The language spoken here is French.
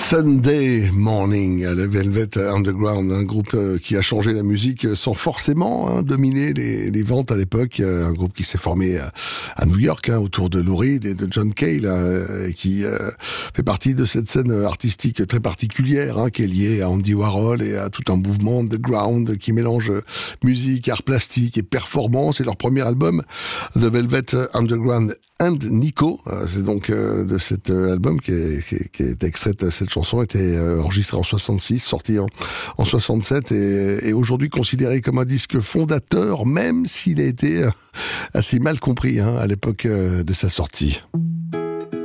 Sunday Morning, le Velvet Underground, un groupe qui a changé la musique sans forcément dominer les ventes à l'époque. Un groupe qui s'est formé à New York autour de Lou Reed et de John Cale, qui fait partie de cette scène artistique très particulière qui est liée à Andy Warhol et à tout un mouvement underground qui mélange musique, art plastique et performance. Et leur premier album, The Velvet Underground and Nico, c'est donc de cet album qui est extraite. Cette chanson était enregistrée en 66, sortie en 67 et aujourd'hui considéré comme un disque fondateur, même s'il a été assez mal compris à l'époque de sa sortie.